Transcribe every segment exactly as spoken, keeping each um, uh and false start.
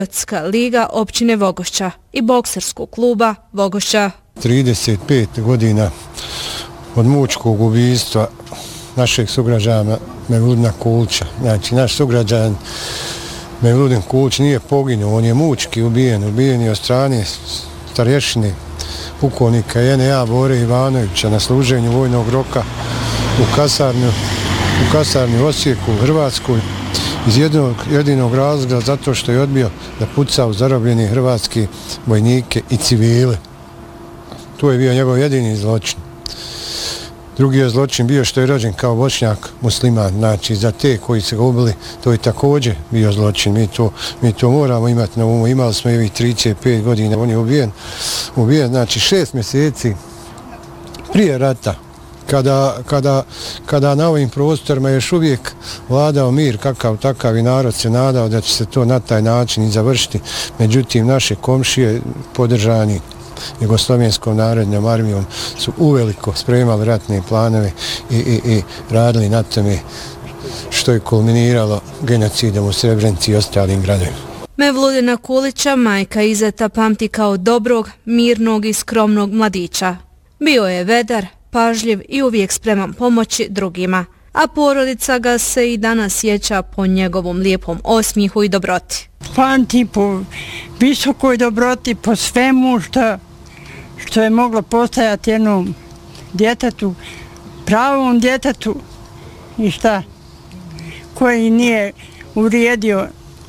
liga općine Vogošća i bokserskog kluba Vogošća. trideset pet godina od mučkog ubijstva našeg sugrađana Mevludina Kulića. Znači, naš sugrađan Mevludin Kulić nije poginuo, on je mučki ubijen. Ubijen je od strane starješine pukovnika J N A Bore Ivanovića na služenju vojnog roka u kasarnju, u kasarni u Osijeku, u Hrvatskoj, iz jednog, jedinog razloga zato što je odbio da puca u zarobljene hrvatske vojnike i civile. To je bio njegov jedini zločin. Drugi je zločin bio što je rođen kao Bošnjak musliman, znači za te koji se ga ubili, to je također bio zločin. Mi to, mi to moramo imati na umu. Imali smo i trideset pet godina, on je ubijen, ubijen znači šest mjeseci prije rata, kada, kada, kada na ovim prostorima još uvijek vladao mir kakav takav i narod se nadao da će se to na taj način i završiti. Međutim, naše komšije podržani Jugoslovenskom narodnom armijom su uveliko spremali ratne planove i, i, i radili na tome što je kulminiralo genocidom u Srebrenici i ostalim gradovima. Mevludina Kulića majka Izeta pamti kao dobrog, mirnog i skromnog mladića. Bio je vedar, pažljiv i uvijek spreman pomoći drugima, a porodica ga se i danas sjeća po njegovom lijepom osmijehu i dobroti. Pamti po visokoj dobroti, po svemu što, što je moglo postajati jednom djetetu, pravom djetetu i šta, koji nije uvrijedio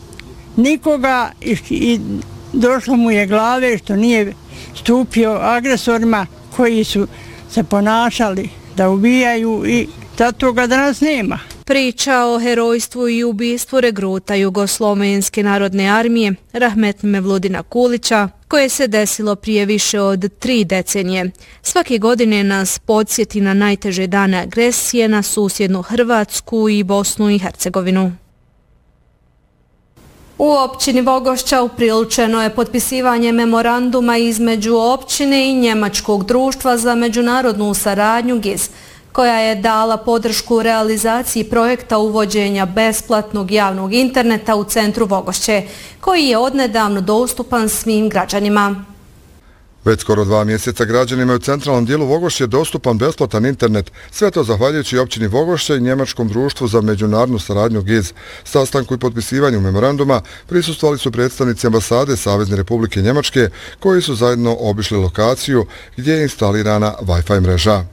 nikoga i, i došlo mu je glave što nije stupio agresorima koji su se ponašali da ubijaju i zato ga danas nema. Priča o herojstvu i ubistvu regruta Jugoslovenske narodne armije Rahmet Mevludina Kulića, koje se desilo prije više od tri decenije. Svake godine nas podsjeti na najteže dane agresije na susjednu Hrvatsku i Bosnu i Hercegovinu. U općini Vogošća upriličeno je potpisivanje memoranduma između općine i Njemačkog društva za međunarodnu saradnju G I Z, koja je dala podršku realizaciji projekta uvođenja besplatnog javnog interneta u centru Vogošće, koji je odnedavno dostupan svim građanima. Već skoro dva mjeseca građanima u centralnom dijelu Vogošće je dostupan besplatan internet, sve to zahvaljujući općini Vogošće i Njemačkom društvu za međunarodnu saradnju G I Z. Sastanku i potpisivanju memoranduma prisustvovali su predstavnici ambasade Savezne Republike Njemačke, koji su zajedno obišli lokaciju gdje je instalirana Wi-Fi mreža.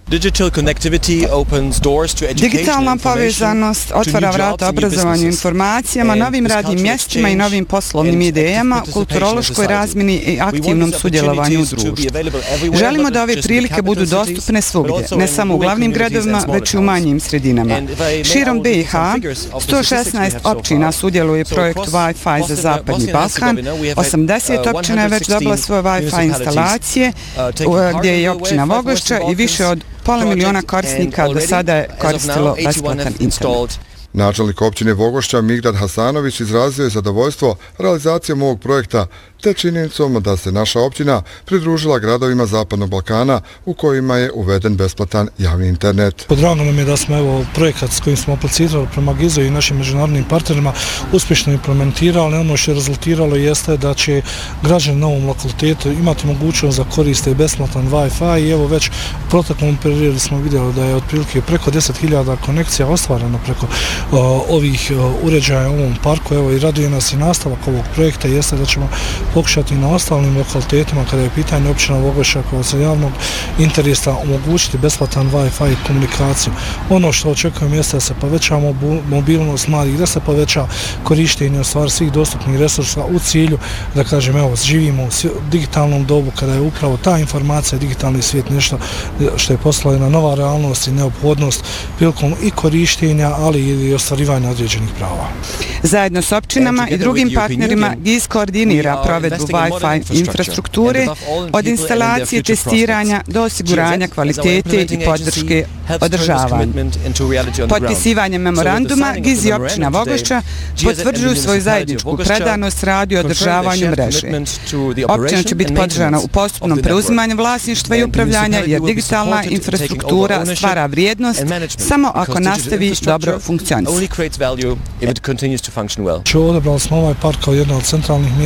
Digitalna povezanost otvara vrata obrazovanju, informacijama, novim radnim mjestima i novim poslovnim idejama, kulturološkoj razmini i aktivnom sudjelovanju u društvu. Želimo da ove prilike budu dostupne svugdje, ne samo u glavnim gradovima, već i u manjim sredinama. Širom B i H, sto šesnaest općina sudjeluje projektu Wi-Fi za Zapadni Balkan, osamdeset općina je već dobila svoje Wi-Fi instalacije, gdje je općina Vogošća i više od pola miliona korisnika do sada je koristilo besplatan internet. Načelnik općine Vogošća Migdad Hasanović izrazio je zadovoljstvo realizacijom ovog projekta te činjenicom da se naša općina pridružila gradovima Zapadnog Balkana u kojima je uveden besplatan javni internet. Drago nam je da smo evo projekat s kojim smo aplicirali prema G I Z-u i našim međunarodnim partnerima uspješno implementirali. Ono što je rezultiralo jeste da će građani na ovom lokalitetu imati mogućnost da koriste besplatan Wi-Fi i evo već u proteklom periodu smo vidjeli da je otprilike preko deset hiljada konekcija ostvareno preko o, ovih o, uređaja u ovom parku. Evo i raduje nas i nastavak ovog projekta jeste da ćemo pokušati na ostalim lokalitetima kada je pitanje općina Vogošća koja se javnog interesa omogućiti besplatan Wi-Fi komunikaciju. Ono što očekujem jeste da se poveća mobilnost mladih, da se poveća korištenje stvari svih dostupnih resursa u cilju da kažem evo živimo u digitalnom dobu kada je upravo ta informacija digitalni svijet nešto što je postala jedna nova realnost i neophodnost prilikom i korištenja ali i ostvarivanja određenih prava. Zajedno s općinama i drugim partnerima G I Z koordinira provedbu Wi-Fi infrastrukture od instalacije testiranja do osiguranja kvalitete i podrške održavanja. Potpisivanjem memoranduma G I Z i općina Vogošća potvrđuju svoju zajedničku predanost radu i održavanju mreže. Općina će biti podržana u postupnom preuzimanju vlasništva i upravljanja jer digitalna infrastruktura stvara vrijednost samo ako nastavi dobro funkcionisati. Odabrali smo ovaj park kao jedna od centralnih mjesta